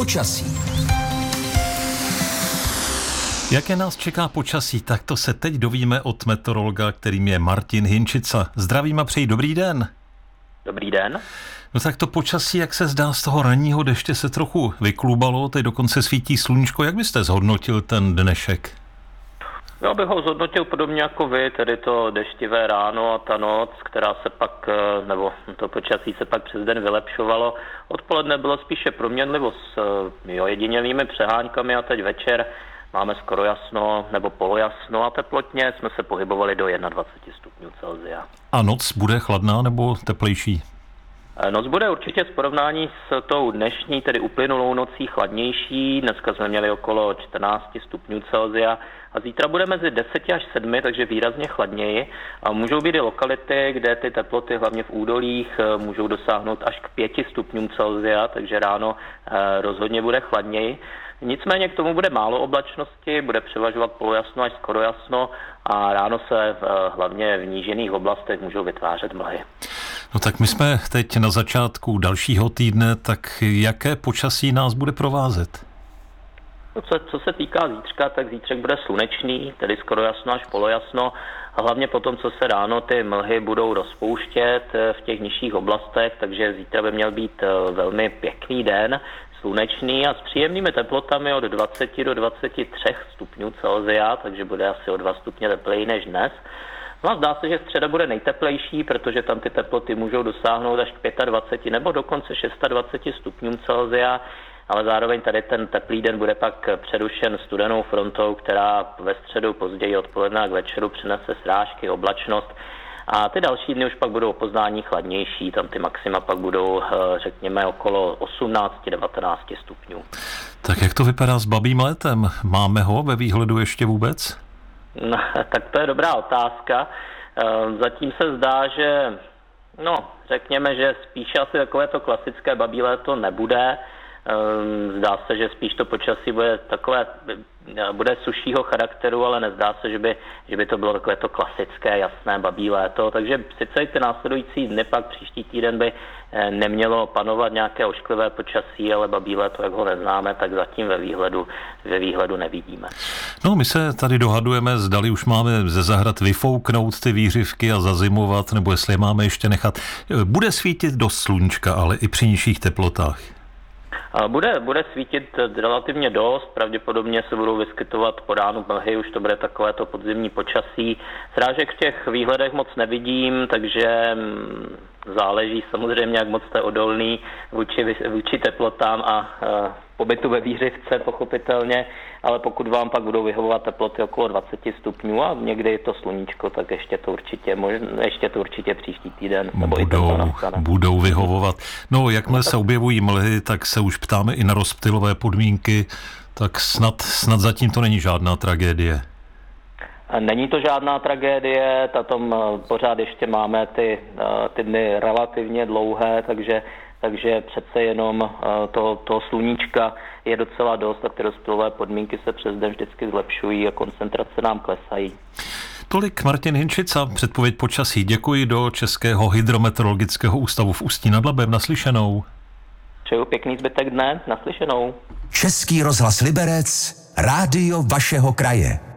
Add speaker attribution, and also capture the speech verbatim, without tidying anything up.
Speaker 1: Počasí.
Speaker 2: Jaké nás čeká počasí, tak to se teď dovíme od meteorologa, kterým je Martin Hinčica. Zdravím a přeji dobrý den.
Speaker 3: Dobrý den.
Speaker 2: No tak to počasí, jak se zdá, z toho ranního deště se trochu vyklubalo, teď dokonce svítí sluníčko. Jak byste zhodnotil ten dnešek?
Speaker 3: Já bych ho zhodnotil podobně jako vy, tedy to deštivé ráno a ta noc, která se pak, nebo to počasí se pak přes den vylepšovalo. Odpoledne bylo spíše proměnlivo s jo, jedinělými přeháňkami a teď večer máme skoro jasno nebo polojasno a teplotně jsme se pohybovali do dvacet jedna stupňů Celsia.
Speaker 2: A noc bude chladná nebo teplejší?
Speaker 3: Noc bude určitě v porovnání s tou dnešní, tedy uplynulou nocí chladnější. Dneska jsme měli okolo čtrnáct stupňů Celsia a zítra bude mezi deseti až sedmi, takže výrazně chladněji. A můžou být i lokality, kde ty teploty, hlavně v údolích, můžou dosáhnout až k pěti stupňům Celsia, takže ráno rozhodně bude chladněji. Nicméně k tomu bude málo oblačnosti, bude převažovat polojasno až skoro jasno a ráno se hlavně v nížených oblastech můžou vytvářet mlhy.
Speaker 2: No tak my jsme teď na začátku dalšího týdne, tak jaké počasí nás bude provázet?
Speaker 3: No co, co se týká zítřka, tak zítřek bude slunečný, tedy skoro jasno až polojasno a hlavně potom, co se ráno ty mlhy budou rozpouštět v těch nižších oblastech, takže zítra by měl být velmi pěkný den, slunečný a s příjemnými teplotami od dvaceti do dvaceti třech stupňů Celsia, takže bude asi o dva stupně tepleji než dnes. No a zdá se, že středa bude nejteplejší, protože tam ty teploty můžou dosáhnout až k dvaceti pěti nebo dokonce dvaceti šesti stupňům Celsia, ale zároveň tady ten teplý den bude pak přerušen studenou frontou, která ve středu později odpoledne a k večeru přinese srážky, oblačnost. A ty další dny už pak budou o poznání chladnější, tam ty maxima pak budou, řekněme, okolo osmnáct až devatenáct stupňů.
Speaker 2: Tak jak to vypadá s babím létem? Máme ho ve výhledu ještě vůbec?
Speaker 3: No, tak to je dobrá otázka. Zatím se zdá, že, no, řekněme, že spíše asi takové to klasické babí léto nebude. Zdá se, že spíš to počasí bude takové, bude sušího charakteru, ale nezdá se, že by, že by to bylo takové to klasické, jasné babí léto. Takže sice i ty následující dny, pak příští týden by nemělo panovat nějaké ošklivé počasí, ale babí léto, jak ho neznáme, tak zatím ve výhledu, ve výhledu nevidíme.
Speaker 2: No, my se tady dohadujeme, zdali už máme ze zahrad vyfouknout ty výřivky a zazimovat, nebo jestli je máme ještě nechat. Bude svítit dost sluníčka, ale i při nižších teplotách.
Speaker 3: Bude, bude svítit relativně dost, pravděpodobně se budou vyskytovat po ránu mlhy, už to bude takovéto podzimní počasí. Srážek v těch výhledech moc nevidím, takže záleží samozřejmě, jak moc jste odolný vůči, vůči teplotám a e, pobytu ve výřivce pochopitelně, ale pokud vám pak budou vyhovovat teploty okolo dvaceti stupňů a někdy to sluníčko, tak ještě to určitě, možná, ještě to určitě příští týden. Nebo
Speaker 2: budou, i budou vyhovovat. No, jakmile se objevují mlhy, tak se už ptáme i na rozptylové podmínky, tak snad, snad zatím to není žádná tragédie.
Speaker 3: Není to žádná tragédie, tam pořád ještě máme ty, ty dny relativně dlouhé, takže, takže přece jenom toho, toho sluníčka je docela dost a ty rozptylové podmínky se přes den vždycky zlepšují a koncentrace nám klesají.
Speaker 2: Tolik Martin Hinčica, předpověď počasí. Děkuji, do Českého hydrometeorologického ústavu v Ústí nad Labem. Naslyšenou.
Speaker 3: Přeju pěkný zbytek dne. Naslyšenou.
Speaker 1: Český rozhlas Liberec, rádio vašeho kraje.